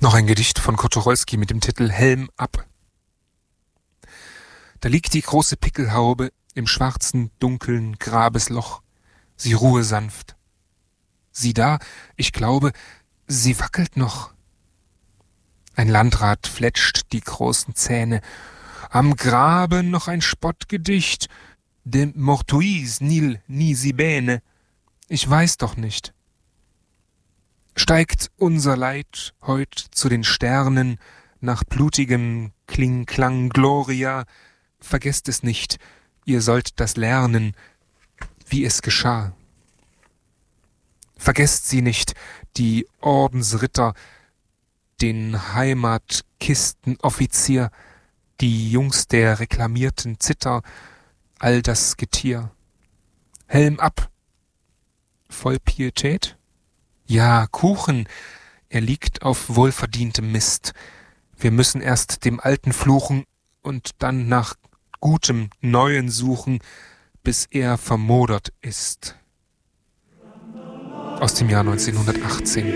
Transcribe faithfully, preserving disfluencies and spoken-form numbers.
Noch ein Gedicht von Kotorolski mit dem Titel Helm ab. Da liegt die große Pickelhaube im schwarzen, dunkeln Grabesloch. Sie ruhe sanft. Sieh da, ich glaube, sie wackelt noch. Ein Landrat fletscht die großen Zähne. Am Grabe noch ein Spottgedicht. De mortuis nil nisi bene. Ich weiß doch nicht. Steigt unser Leid heut zu den Sternen nach blutigem Kling-Klang Gloria, vergesst es nicht, ihr sollt das lernen, wie es geschah. Vergesst sie nicht, die Ordensritter, den Heimatkistenoffizier, die Jungs der reklamierten Zither, all das Getier. Helm ab! Voll Pietät? Ja, Kuchen, er liegt auf wohlverdientem Mist. Wir müssen erst dem Alten fluchen und dann nach gutem Neuen suchen, bis er vermodert ist. Aus dem Jahr neunzehnhundertachtzehn.